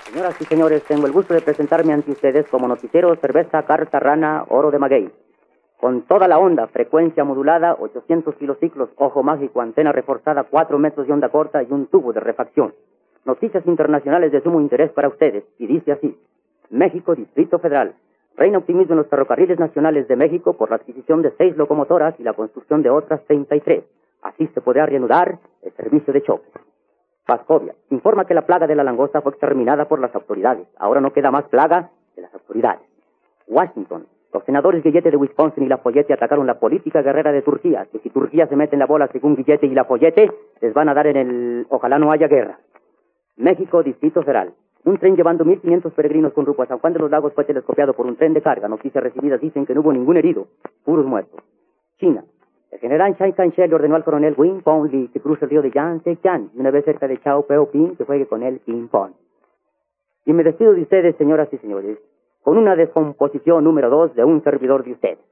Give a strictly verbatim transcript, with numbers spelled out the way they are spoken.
Señoras y señores, tengo el gusto de presentarme ante ustedes como noticiero Cerveza Carta Rana Oro de Maguey. Con toda la onda, frecuencia modulada, ochocientos kilociclos, ojo mágico, antena reforzada, cuatro metros de onda corta y un tubo de refacción. Noticias internacionales de sumo interés para ustedes, y dice así: México, Distrito Federal. Reina optimismo en los ferrocarriles nacionales de México por la adquisición de seis locomotoras y la construcción de otras treinta y tres. Así se podrá reanudar el servicio de choque. Pascovia informa que la plaga de la langosta fue exterminada por las autoridades. Ahora no queda más plaga de las autoridades. Washington. Los senadores Guillete de Wisconsin y Lafayette atacaron la política guerrera de Turquía, que si Turquía se mete en la bola según Guillete y Lafayette, les van a dar en el... ojalá no haya guerra. México, Distrito Federal. Un tren llevando mil quinientos peregrinos con rumbo a San Juan de los Lagos fue telescopiado por un tren de carga. Noticias recibidas dicen que no hubo ningún herido, puros muertos. China. El general Chiang Kai-shek le ordenó al coronel Win Pong Lee que cruce el río de Yangtze-Kiang y una vez cerca de Chao Peo Ping que juegue con él ping-pong. Y me despido de ustedes, señoras y señores, con una descomposición número dos de un servidor de ustedes.